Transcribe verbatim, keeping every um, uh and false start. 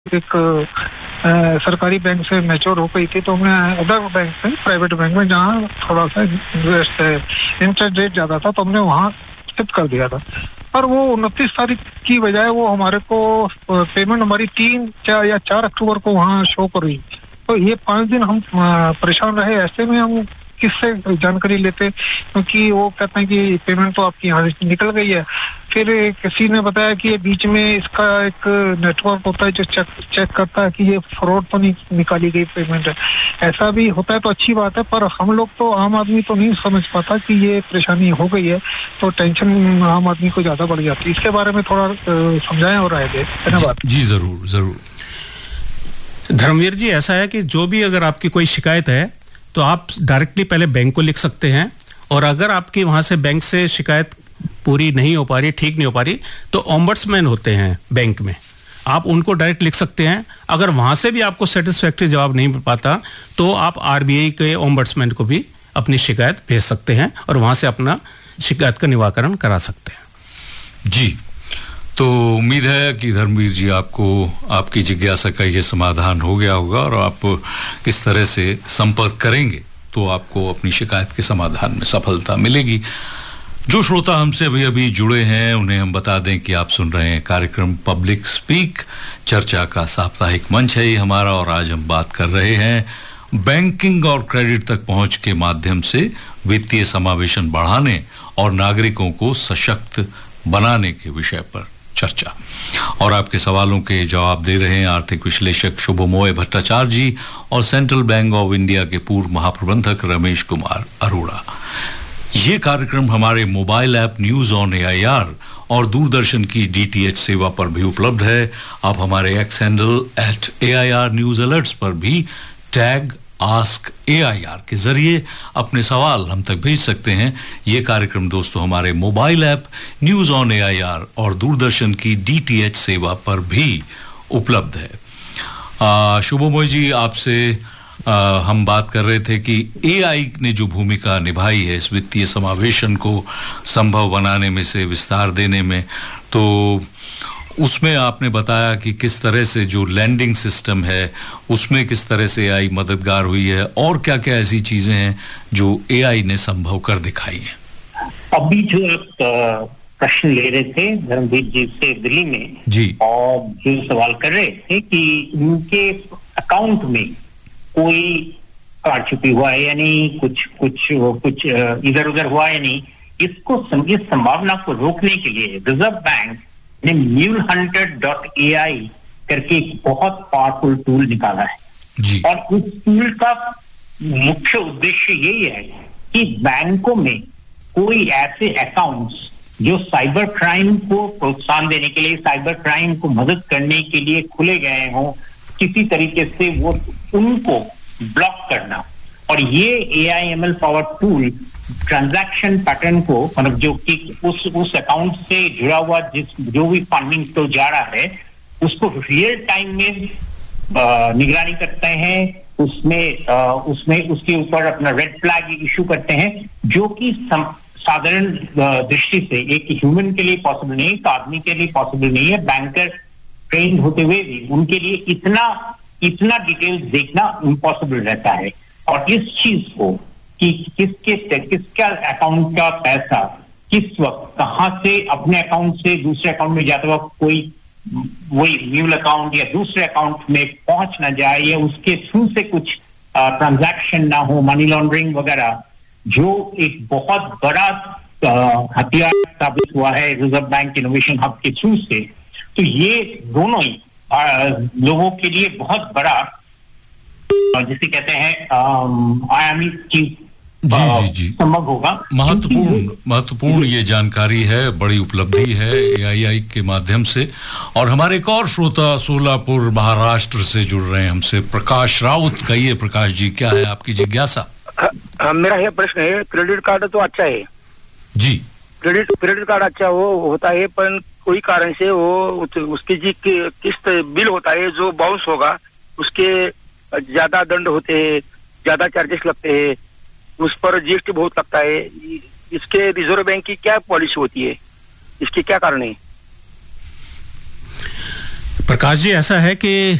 एक आ, सरकारी बैंक से मैच्योर हो गई थी, तो हमने अदर बैंक में, प्राइवेट बैंक में जहाँ थोड़ा सा इंटरेस्ट इंटरेस्ट रेट ज़्यादा था, तो हमने वहाँ शिफ्ट कर दिया था। पर वो उनतीस तारीख की बजाय वो हमारे को पेमेंट हमारी तीन चार या चार अक्टूबर को वहाँ शो कर रही। तो ये पाँच दिन हम परेशान रहे। ऐसे में हम किससे जानकारी लेते, क्योंकि वो कहते हैं कि पेमेंट तो आपकी यहाँ से निकल गई है। फिर किसी ने बताया कि ये बीच में इसका एक नेटवर्क होता है जो चेक चेक करता है कि ये फ्रॉड तो नहीं निकाली गई पेमेंट है। ऐसा भी होता है तो अच्छी बात है, पर हम लोग तो आम आदमी तो नहीं समझ पाता कि ये परेशानी हो गई है, तो टेंशन आम आदमी को ज्यादा बढ़ जाती है। इसके बारे में थोड़ा समझाएं और राय दें। धन्यवाद। जी जरूर जरूर। धर्मवीर जी, ऐसा है कि जो भी अगर आपकी कोई शिकायत है तो आप डायरेक्टली पहले बैंक को लिख सकते हैं, और अगर आपकी वहां से बैंक से शिकायत पूरी नहीं हो पा रही, ठीक नहीं हो पा रही, तो ओम्बड्समैन होते हैं बैंक में, आप उनको डायरेक्ट लिख सकते हैं। अगर वहां से भी आपको सेटिस्फैक्टरी जवाब नहीं मिल पाता तो आप आरबीआई के ओम्बड्समैन को भी अपनी शिकायत भेज सकते हैं और वहां से अपना शिकायत का निवारण करा सकते हैं। जी, तो उम्मीद है कि धर्मवीर जी आपको आपकी जिज्ञासा का ये समाधान हो गया होगा, और आप इस तरह से संपर्क करेंगे तो आपको अपनी शिकायत के समाधान में सफलता मिलेगी। जो श्रोता हमसे अभी अभी जुड़े हैं उन्हें हम बता दें कि आप सुन रहे हैं कार्यक्रम पब्लिक स्पीक, चर्चा का साप्ताहिक मंच है ये हमारा, और आज हम बात कर रहे हैं बैंकिंग और क्रेडिट तक पहुंच के माध्यम से वित्तीय समावेशन बढ़ाने और नागरिकों को सशक्त बनाने के विषय पर चर्चा। और आपके सवालों के जवाब दे रहे हैं आर्थिक विश्लेषक शुभमोय भट्टाचार्य जी और सेंट्रल बैंक ऑफ इंडिया के पूर्व महाप्रबंधक रमेश कुमार अरोड़ा। ये कार्यक्रम हमारे mobile app news on AIR और दूरदर्शन की डीटीएच सेवा पर भी उपलब्ध है। आप हमारे x handle at AIR news alerts पर भी टैग आस्क एआईआर के जरिए अपने सवाल हम तक भेज सकते हैं। ये कार्यक्रम दोस्तों हमारे mobile app news on AIR और दूरदर्शन की डीटीएच सेवा पर भी उपलब्ध है। शुभमोय जी, आपसे आ, हम बात कर रहे थे कि एआई ने जो भूमिका निभाई है इस वित्तीय समावेशन को संभव बनाने में से विस्तार देने में, तो उसमें आपने बताया कि किस तरह से जो लैंडिंग सिस्टम है उसमें किस तरह से एआई मददगार हुई है, और क्या-क्या ऐसी चीजें हैं जो एआई ने संभव कर दिखाई है। अभी जो आप प्रश्न ले रहे थे धर्मवीर जी से दिल्ली में जी, और जो सवाल कर रहे थे कि उनके अकाउंट में कोई कार्ड छुपी हुआ है या नहीं, कुछ कुछ कुछ इधर उधर हुआ है नहीं, इसको इस संभावना को रोकने के लिए रिजर्व बैंक ने म्यूल हंटर डॉट ए आई करके एक बहुत पावरफुल टूल निकाला है जी। और उस टूल का मुख्य उद्देश्य यही है कि बैंकों में कोई ऐसे अकाउंट्स जो साइबर क्राइम को प्रोत्साहन देने के लिए, साइबर क्राइम को मदद करने के लिए खुले गए हों, किसी तरीके से वो उनको ब्लॉक करना। और ये ए I am L power tool transaction pattern को, मतलब जो कि उस उस अकाउंट से जुड़ा हुआ जिस जो भी फंडिंग तो जा रहा है उसको रियल टाइम में निगरानी करते हैं, उसमें आ, उसमें उसके ऊपर अपना रेड फ्लैग इशू करते हैं, जो कि साधारण दृष्टि से एक ह्यूमन के लिए पॉसिबल नहीं है, एक आदमी के लिए पॉसिबल नहीं है। बैंकर ट्रेन होते हुए भी उनके लिए इतना इतना डिटेल्स देखना इम्पॉसिबल रहता है। और इस चीज को कि किसके किसका अकाउंट का पैसा किस वक्त कहां से अपने अकाउंट से दूसरे अकाउंट में जाता हुआ कोई वही म्यूल अकाउंट या दूसरे अकाउंट में पहुंच ना जाए, या उसके थ्रू से कुछ ट्रांजैक्शन ना हो, मनी लॉन्ड्रिंग वगैरह, जो एक बहुत बड़ा हथियार साबित हुआ है रिजर्व बैंक इनोवेशन हब के थ्रू से। तो ये दोनों ही आ, लोगों के लिए बहुत बड़ा, जिसे कहते हैं आयामी चीज जी जी जी संभव होगा। महत्वपूर्ण महत्वपूर्ण ये जानकारी है, बड़ी उपलब्धि है एआईआई के माध्यम से। और हमारे एक और श्रोता सोलापुर महाराष्ट्र से जुड़ रहे हैं हमसे, प्रकाश राउत। कहिए प्रकाश जी, क्या है आपकी जिज्ञासा? हाँ, मेरा यह प्रश्न है, क्रेडिट कार्ड तो अच्छा है जी, क्रेडिट क्रेडिट कार्ड अच्छा वो होता है, पर कोई कारण से वो उसकी जी किस्त बिल होता है जो बाउंस होगा, उसके ज्यादा दंड होते हैं, ज्यादा चार्जेस लगते हैं, उस पर जीएसटी बहुत लगता है। इसके रिजर्व बैंक की क्या पॉलिसी होती है, इसके क्या कारण है? प्रकाश जी, ऐसा है कि